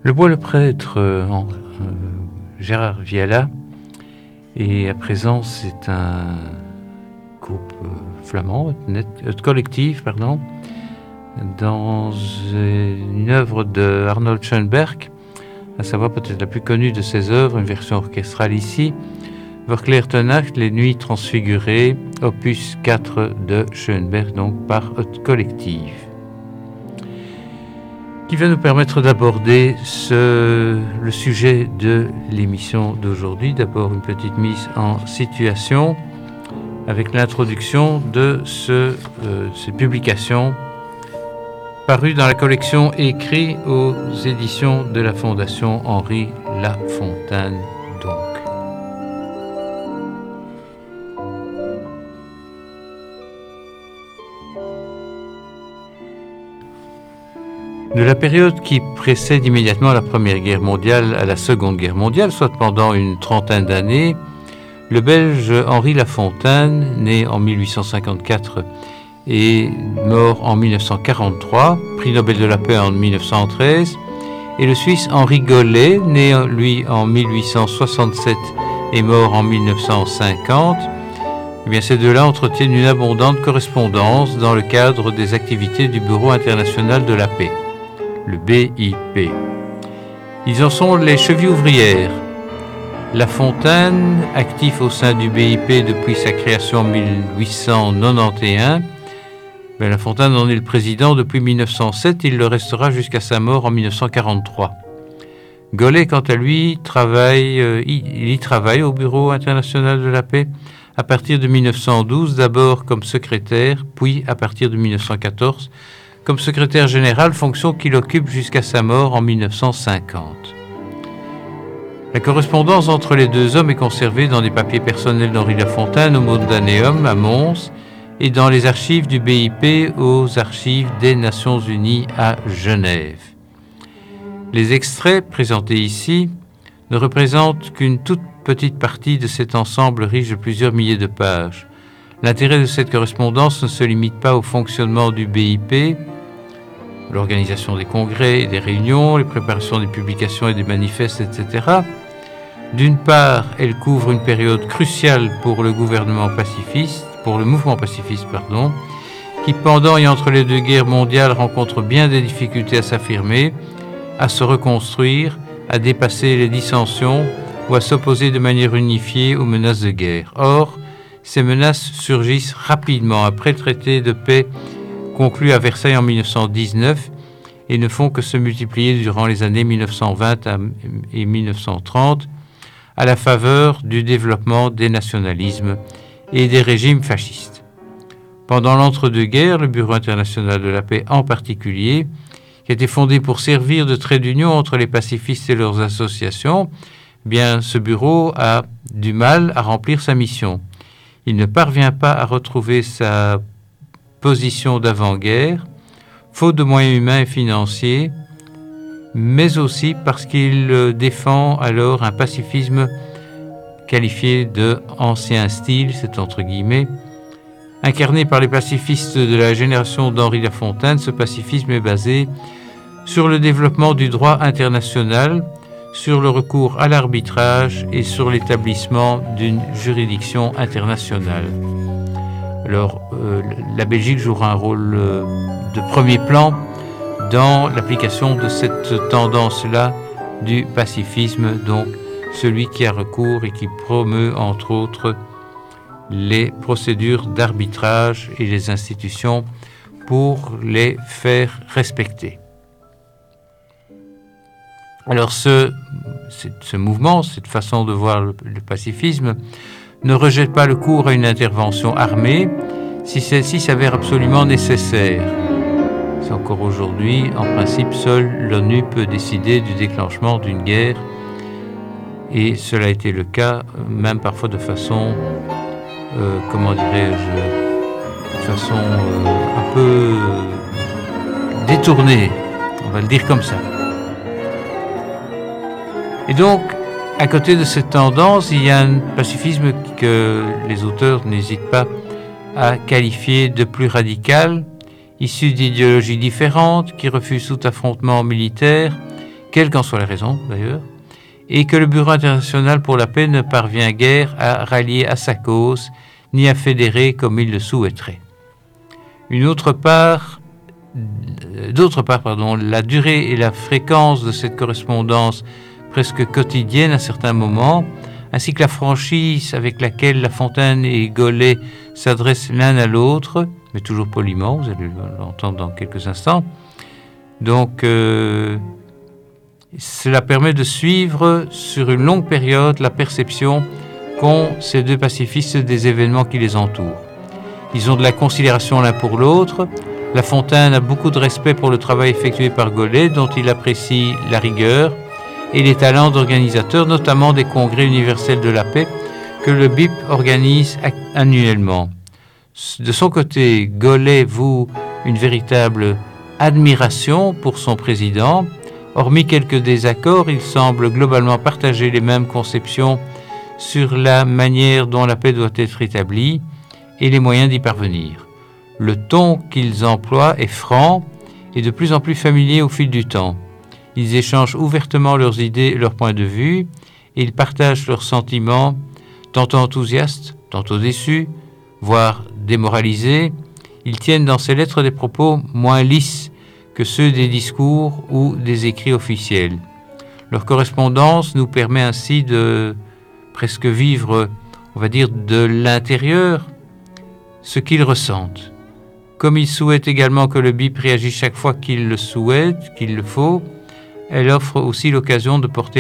Le bois le prêtre Gérard Viala, et à présent c'est un groupe flamand, collectif, dans une œuvre de Arnold Schoenberg, à savoir peut-être la plus connue de ses œuvres, une version orchestrale ici, Verklärte Les Nuits Transfigurées, opus 4 de Schoenberg, donc par collectif, qui va nous permettre d'aborder le sujet de l'émission d'aujourd'hui. D'abord une petite mise en situation avec l'introduction de ces publications parues dans la collection Écrits aux éditions de la Fondation Henri Lafontaine. De la période qui précède immédiatement la Première Guerre mondiale à la Seconde Guerre mondiale, soit pendant une trentaine d'années, le Belge Henri Lafontaine, né en 1854 et mort en 1943, prix Nobel de la paix en 1913, et le Suisse Henri Gollet, né lui en 1867 et mort en 1950, eh bien, ces deux-là entretiennent une abondante correspondance dans le cadre des activités du Bureau international de la paix, le BIP. Ils en sont les chevilles ouvrières. Lafontaine, actif au sein du BIP depuis sa création en 1891, Lafontaine en est le président depuis 1907, il le restera jusqu'à sa mort en 1943. Gollet, quant à lui, il y travaille au Bureau international de la paix à partir de 1912, d'abord comme secrétaire, puis à partir de 1914, comme secrétaire général, fonction qu'il occupe jusqu'à sa mort en 1950. La correspondance entre les deux hommes est conservée dans des papiers personnels d'Henri Lafontaine au Mondaneum à Mons et dans les archives du BIP aux archives des Nations Unies à Genève. Les extraits présentés ici ne représentent qu'une toute petite partie de cet ensemble riche de plusieurs milliers de pages. L'intérêt de cette correspondance ne se limite pas au fonctionnement du BIP, l'organisation des congrès et des réunions, les préparations des publications et des manifestes, etc. D'une part, elle couvre une période cruciale pour le mouvement pacifiste, qui pendant et entre les deux guerres mondiales rencontre bien des difficultés à s'affirmer, à se reconstruire, à dépasser les dissensions ou à s'opposer de manière unifiée aux menaces de guerre. Or, ces menaces surgissent rapidement après le traité de paix conclu à Versailles en 1919 et ne font que se multiplier durant les années 1920 et 1930 à la faveur du développement des nationalismes et des régimes fascistes. Pendant l'entre-deux-guerres, le Bureau international de la paix en particulier, qui a été fondé pour servir de trait d'union entre les pacifistes et leurs associations, bien ce bureau a du mal à remplir sa mission. Il ne parvient pas à retrouver sa position d'avant-guerre, faute de moyens humains et financiers, mais aussi parce qu'il défend alors un pacifisme qualifié de « ancien style », c'est entre guillemets. Incarné par les pacifistes de la génération d'Henri Lafontaine, ce pacifisme est basé sur le développement du droit international, sur le recours à l'arbitrage et sur l'établissement d'une juridiction internationale. Alors, la Belgique jouera un rôle de premier plan dans l'application de cette tendance-là du pacifisme, donc celui qui a recours et qui promeut, entre autres, les procédures d'arbitrage et les institutions pour les faire respecter. Alors, ce mouvement, cette façon de voir le pacifisme, ne rejette pas le cours à une intervention armée si celle-ci s'avère absolument nécessaire. C'est encore aujourd'hui, en principe, seule l'ONU peut décider du déclenchement d'une guerre, et cela a été le cas, même parfois de façon, un peu détournée, on va le dire comme ça. Et donc, à côté de cette tendance, il y a un pacifisme que les auteurs n'hésitent pas à qualifier de plus radical, issu d'idéologies différentes, qui refuse tout affrontement militaire, quelle qu'en soit la raison d'ailleurs, et que le Bureau international pour la paix ne parvient guère à rallier à sa cause, ni à fédérer comme il le souhaiterait. D'autre part, la durée et la fréquence de cette correspondance presque quotidienne à certains moments, ainsi que la franchise avec laquelle La Fontaine et Golay s'adressent l'un à l'autre, mais toujours poliment, vous allez l'entendre dans quelques instants. Donc, cela permet de suivre sur une longue période la perception qu'ont ces deux pacifistes des événements qui les entourent. Ils ont de la considération l'un pour l'autre. La Fontaine a beaucoup de respect pour le travail effectué par Golay, dont il apprécie la rigueur et les talents d'organisateur, notamment des congrès universels de la paix que le BIP organise annuellement. De son côté, Golay voue une véritable admiration pour son président. Hormis quelques désaccords, il semble globalement partager les mêmes conceptions sur la manière dont la paix doit être établie et les moyens d'y parvenir. Le ton qu'ils emploient est franc et de plus en plus familier au fil du temps. Ils échangent ouvertement leurs idées et leurs points de vue, et ils partagent leurs sentiments, tantôt enthousiastes, tantôt déçus, voire démoralisés. Ils tiennent dans ces lettres des propos moins lisses que ceux des discours ou des écrits officiels. Leur correspondance nous permet ainsi de presque vivre, on va dire, de l'intérieur, ce qu'ils ressentent. Comme ils souhaitent également que le BIP réagisse chaque fois qu'il le souhaite, qu'il le faut, elle offre aussi l'occasion de porter